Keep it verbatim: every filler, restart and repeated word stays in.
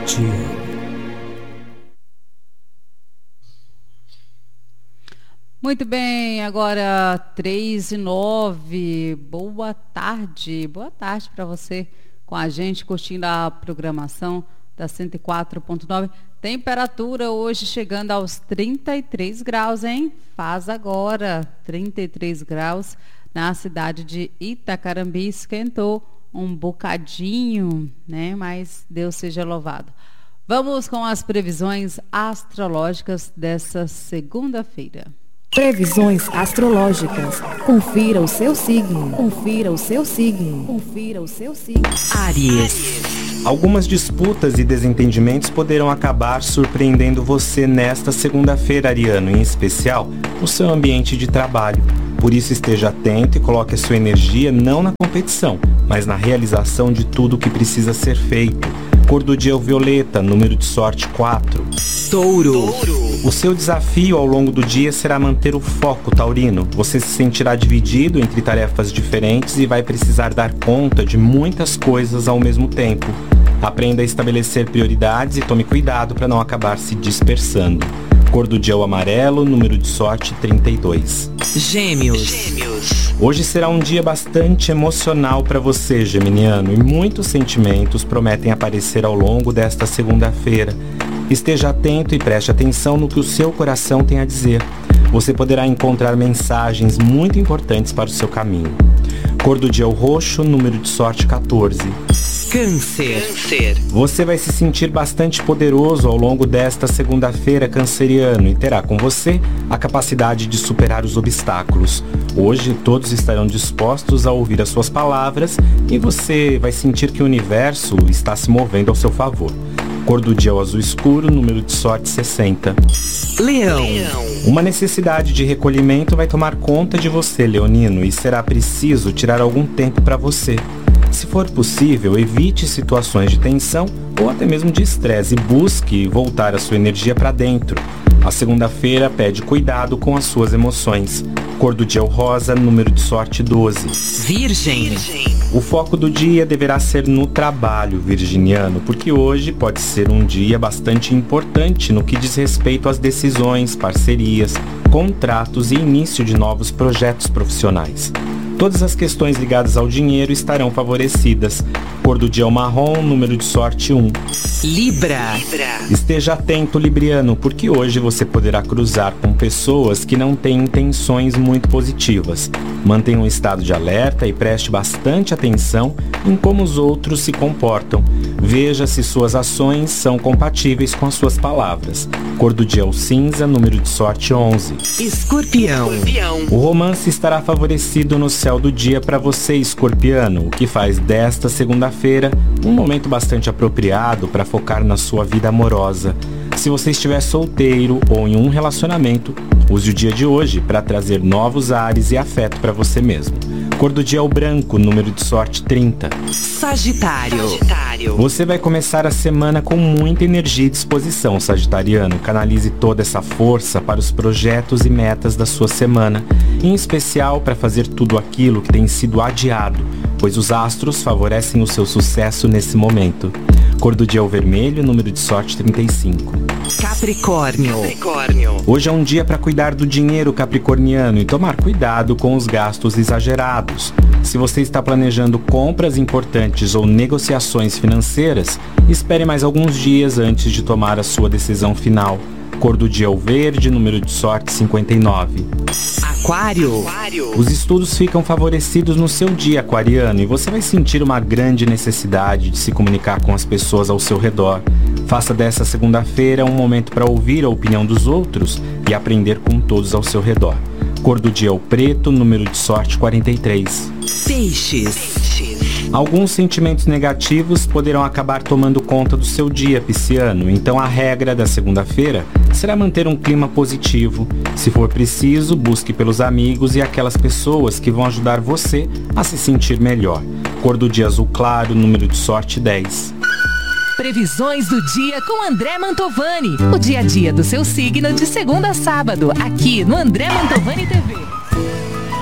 Muito bem, agora três e nove. Boa tarde, boa tarde para você com a gente, curtindo a programação da cento e quatro ponto nove. Temperatura hoje chegando aos trinta e três graus, hein? Faz agora trinta e três graus na cidade de Itacarambi. Esquentou um bocadinho, né? Mas Deus seja louvado. Vamos com as previsões astrológicas dessa segunda-feira. Previsões astrológicas. Confira o seu signo. Confira o seu signo. Confira o seu signo. Áries. Algumas disputas e desentendimentos poderão acabar surpreendendo você nesta segunda-feira, ariano, em especial no seu ambiente de trabalho. Por isso, esteja atento e coloque a sua energia não na competição, mas na realização de tudo o que precisa ser feito. Cor do dia é o violeta, número de sorte quatro. Touro. O seu desafio ao longo do dia será manter o foco, taurino. Você se sentirá dividido entre tarefas diferentes e vai precisar dar conta de muitas coisas ao mesmo tempo. Aprenda a estabelecer prioridades e tome cuidado para não acabar se dispersando. Cor do dia é o amarelo, número de sorte trinta e dois. Gêmeos. Gêmeos. Hoje será um dia bastante emocional para você, geminiano, e muitos sentimentos prometem aparecer ao longo desta segunda-feira. Esteja atento e preste atenção no que o seu coração tem a dizer. Você poderá encontrar mensagens muito importantes para o seu caminho. Cor do dia é o roxo, número de sorte quatorze. Câncer. Câncer. Você vai se sentir bastante poderoso ao longo desta segunda-feira, canceriano, e terá com você a capacidade de superar os obstáculos. Hoje todos estarão dispostos a ouvir as suas palavras e você vai sentir que o universo está se movendo ao seu favor. Cor do dia é o azul escuro, número de sorte sessenta. Leão. Uma necessidade de recolhimento vai tomar conta de você, leonino, e será preciso tirar algum tempo para você. Se for possível, evite situações de tensão ou até mesmo de estresse e busque voltar a sua energia para dentro. A segunda-feira pede cuidado com as suas emoções. Cor do dia é o rosa, número de sorte doze. Virgem. O foco do dia deverá ser no trabalho, virginiano, porque hoje pode ser um dia bastante importante no que diz respeito às decisões, parcerias, contratos e início de novos projetos profissionais. Todas as questões ligadas ao dinheiro estarão favorecidas. Cor do dia é o marrom, número de sorte um. Libra. Esteja atento, libriano, porque hoje você poderá cruzar com pessoas que não têm intenções muito positivas. Mantenha um estado de alerta e preste bastante atenção em como os outros se comportam. Veja se suas ações são compatíveis com as suas palavras. Cor do dia é o cinza, número de sorte onze. Escorpião. O romance estará favorecido no céu do dia para você, escorpiano, o que faz desta segunda-feira um momento bastante apropriado para focar na sua vida amorosa. Se você estiver solteiro ou em um relacionamento, use o dia de hoje para trazer novos ares e afeto para você mesmo. Cor do dia é o branco, número de sorte trinta. Sagitário. Sagitário. Você vai começar a semana com muita energia e disposição, sagitariano. Canalize toda essa força para os projetos e metas da sua semana, em especial para fazer tudo aquilo que tem sido adiado, pois os astros favorecem o seu sucesso nesse momento. Cor do dia é o vermelho, número de sorte trinta e cinco. Capricórnio. Capricórnio. Hoje é um dia para cuidar do dinheiro, capricorniano, e tomar cuidado com os gastos exagerados. Se você está planejando compras importantes ou negociações financeiras, espere mais alguns dias antes de tomar a sua decisão final. Cor do dia é o verde, número de sorte cinquenta e nove. Aquário. Os estudos ficam favorecidos no seu dia, aquariano, e você vai sentir uma grande necessidade de se comunicar com as pessoas ao seu redor. Faça dessa segunda-feira um momento para ouvir a opinião dos outros e aprender com todos ao seu redor. Cor do dia é o preto, número de sorte quarenta e três. Peixes. Alguns sentimentos negativos poderão acabar tomando conta do seu dia, pisciano, então a regra da segunda-feira será manter um clima positivo. Se for preciso, busque pelos amigos e aquelas pessoas que vão ajudar você a se sentir melhor. Cor do dia azul claro, número de sorte dez. Previsões do dia com André Mantovani. O dia a dia do seu signo de segunda a sábado, aqui no André Mantovani T V.